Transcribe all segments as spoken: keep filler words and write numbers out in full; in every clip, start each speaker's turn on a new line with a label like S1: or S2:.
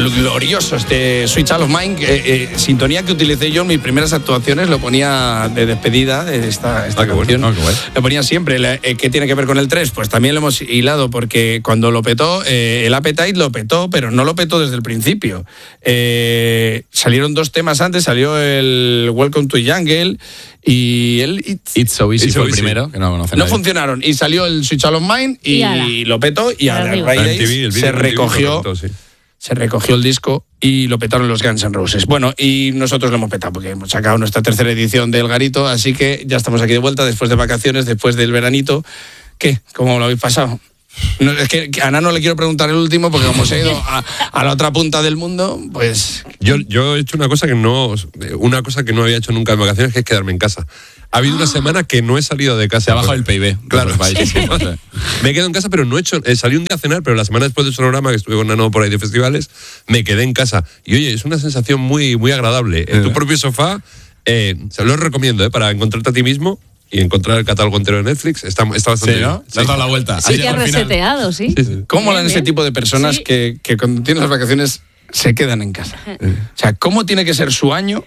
S1: glorioso este Sweet Child of Mine, eh, eh, sintonía que utilicé yo en mis primeras actuaciones, lo ponía de despedida de esta, esta
S2: ah, qué
S1: canción.
S2: Bueno, no, qué bueno.
S1: Lo ponía siempre. Eh, ¿Qué tiene que ver con el tres? Pues también lo hemos hilado, porque cuando lo petó, eh, el Appetite lo petó, pero no lo petó desde el principio. Eh, salieron dos temas antes, salió el Welcome to Jungle y el It's,
S3: It's So Easy
S2: It's
S3: fue
S2: so
S3: el
S2: easy.
S3: primero, que no conoce
S1: no
S3: nadie.
S1: funcionaron. Y salió el Sweet Child of Mine y,
S4: y
S1: lo petó, y a
S4: arriba.
S1: raíz de ahí
S2: M T V, el
S1: se
S2: vídeo de M T V
S1: recogió.
S2: lo comentó, sí.
S1: Se recogió el disco y lo petaron los Guns N' Roses. Bueno, y nosotros lo hemos petado porque hemos sacado nuestra tercera edición del Garito, así que ya estamos aquí de vuelta después de vacaciones, después del veranito. ¿Qué? ¿Cómo lo habéis pasado? No, es que a Nano le quiero preguntar el último porque como se ha ido a, a la otra punta del mundo, pues...
S2: Yo, yo he hecho una cosa que no una cosa que no había hecho nunca en vacaciones, que es quedarme en casa. Ha habido una semana que no he salido de casa.
S3: Se ha bajado el P I B.
S2: Claro.
S3: Sí.
S2: Me he quedado en casa, pero no he hecho... Eh, salí un día a cenar, pero la semana después del Sonorama, que estuve con Nano por ahí de festivales, me quedé en casa. Y oye, es una sensación muy, muy agradable. En tu propio sofá, eh, se lo recomiendo, eh, para encontrarte a ti mismo y encontrar el catálogo entero de Netflix. Está, está bastante
S3: Sí, ¿no?
S2: bien.
S3: Le has dado la vuelta.
S4: Sí,
S3: Has
S4: que ha
S3: llegado al final.
S4: reseteado, sí.
S2: Sí, sí.
S1: ¿Cómo
S4: Bien,
S1: molan ese
S4: bien.
S1: tipo de personas
S4: Sí.
S1: que, que cuando tienen las vacaciones se quedan en casa? O sea, ¿cómo tiene que ser su año?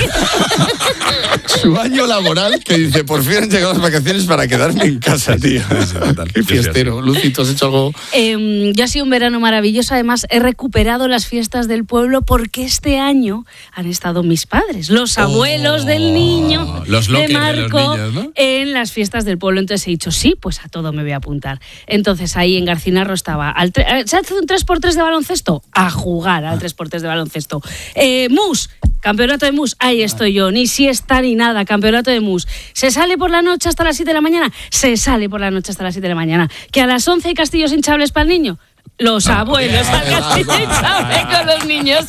S1: Su año laboral, que dice, por fin han llegado las vacaciones para quedarme en casa, tío. Qué fiestero. Lucy, ¿tú has hecho algo?
S4: Eh, yo ha sido un verano maravilloso. Además, he recuperado las fiestas del pueblo porque este año han estado mis padres, los abuelos
S3: Oh,
S4: del niño,
S3: los
S4: de
S3: lockers de los
S4: Marco,
S3: niños, ¿no?
S4: en las fiestas del pueblo. Entonces he dicho, sí, pues a todo me voy a apuntar. Entonces ahí en Garcinarro estaba. Al tre- ¿Se hace un tres por tres de baloncesto? A jugar al tres por tres de baloncesto. Eh, Mus, campeonato de Mus, ahí estoy yo. Ni siesta ni nada, campeonato de Mus. ¿Se sale por la noche hasta las siete de la mañana? Se sale por la noche hasta las siete de la mañana. ¿Que a las once hay castillos hinchables para el niño? Los abuelos al castillo hinchable con los niños.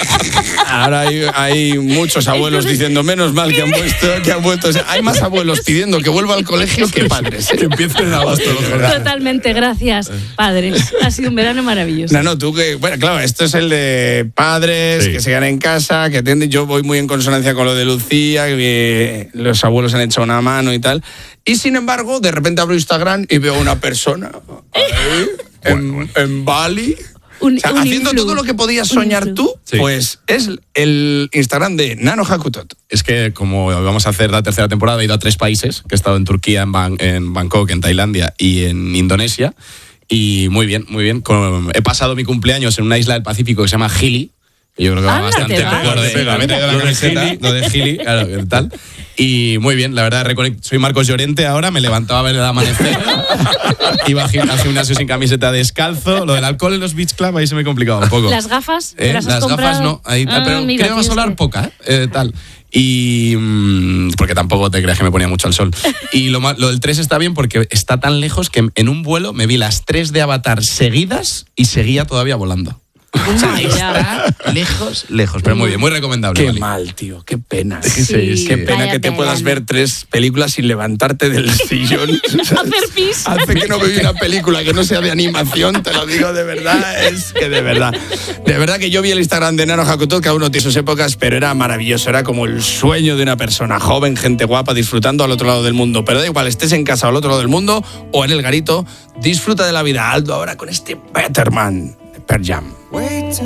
S1: Ahora hay, hay muchos abuelos diciendo, menos mal que han, puesto, que han vuelto. O sea, hay más abuelos pidiendo que vuelva al colegio que padres. ¿eh?
S3: Que empiecen en agosto.
S4: Totalmente, gracias, padres. Ha sido un verano maravilloso.
S1: No, no, tú que... Bueno, claro, esto es el de padres,
S2: Sí.
S1: que se quedan en casa, que atienden. Yo voy muy en consonancia con lo de Lucía, que los abuelos han hecho una mano y tal. Y sin embargo, de repente abro Instagram y veo una persona ahí, en, en Bali...
S4: Un-
S1: O sea,
S4: un
S1: haciendo
S4: influ-
S1: todo lo que podías
S4: un
S1: soñar
S4: influ.
S1: tú,
S2: Sí.
S1: pues es el Instagram de Nano Hakutot.
S3: Es que como vamos a hacer la tercera temporada, he ido a tres países, que he estado en Turquía, en, Ban- en Bangkok, en Tailandia y en Indonesia. Y muy bien, muy bien. Con- he pasado mi cumpleaños en una isla del Pacífico que se llama Gili. Que yo creo que va
S4: Anda,
S3: bastante
S4: te vas.
S3: acorde.
S2: Te pega,
S3: Me he traído la
S2: lo de
S3: camiseta,
S2: Gili.
S3: lo de Gili, claro, ¿qué tal? Y muy bien, la verdad, reconec- soy Marcos Llorente ahora, me levantaba a ver el amanecer, iba al gim- al gimnasio sin camiseta descalzo, lo del alcohol en los beach club ahí se me complicaba un poco.
S4: ¿Las gafas? ¿Te
S3: Eh,
S4: las has
S3: las
S4: comprado?
S3: gafas no, ahí,
S4: Ah,
S3: pero
S4: mira,
S3: creo que vas a
S4: tienes
S3: hablar
S4: que-
S3: poca, ¿eh? Eh, tal. Y mm, porque tampoco te creas que me ponía mucho al sol. Y lo, ma- lo del tres está bien porque está tan lejos que en un vuelo me vi las tres de Avatar seguidas y seguía todavía volando. O sea,
S4: Ya.
S3: está lejos, lejos, pero muy bien, muy recomendable.
S1: Qué
S3: Bali.
S1: mal, tío, qué pena.
S4: Sí, sí.
S1: Qué pena
S4: Vaya
S1: que te
S4: pena.
S1: puedas ver tres películas sin levantarte del sillón.
S4: Hacer pis.
S1: Hace que no veo una película que no sea de animación, te lo digo de verdad, es que de verdad. De verdad que yo vi el Instagram de Nano Hakutot, cada uno tiene sus épocas, pero era maravilloso, era como el sueño de una persona joven, gente guapa, disfrutando al otro lado del mundo. Pero da igual, estés en casa o al otro lado del mundo o en el garito, disfruta de la vida. Aldo ahora con este Better Man de Pearl Jam.